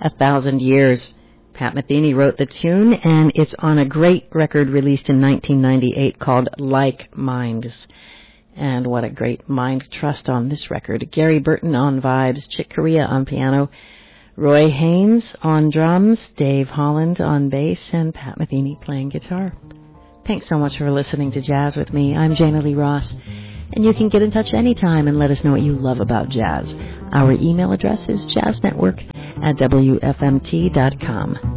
1,000 Years. Pat Metheny wrote the tune, and it's on a great record released in 1998 called Like Minds. And what a great mind trust on this record. Gary Burton on vibes, Chick Corea on piano, Roy Haynes on drums, Dave Holland on bass, and Pat Metheny playing guitar. Thanks so much for listening to Jazz with me. I'm Jana Lee Ross, and you can get in touch anytime and let us know what you love about jazz. Our email address is jazznetwork@wfmt.com.